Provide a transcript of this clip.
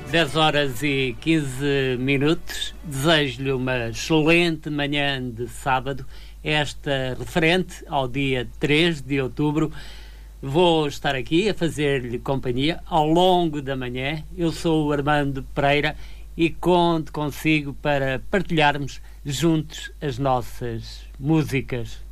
10 horas e 15 minutos. Desejo-lhe uma excelente manhã de sábado. Esta referente ao dia 3 de outubro. Vou estar aqui a fazer-lhe companhia ao longo da manhã. Eu sou o Armando Pereira e conto consigo para partilharmos juntos as nossas músicas.